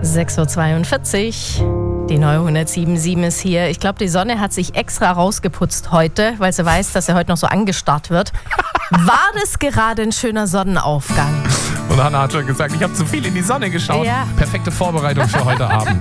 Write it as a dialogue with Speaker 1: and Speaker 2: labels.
Speaker 1: 6.42 Uhr. Die neue 107.7 ist hier. Ich glaube, die Sonne hat sich extra rausgeputzt heute, weil sie weiß, dass er heute noch so angestarrt wird. War das gerade ein schöner Sonnenaufgang?
Speaker 2: Und Hannah hat schon gesagt, ich habe zu viel in die Sonne geschaut.
Speaker 1: Ja.
Speaker 2: Perfekte Vorbereitung für heute Abend.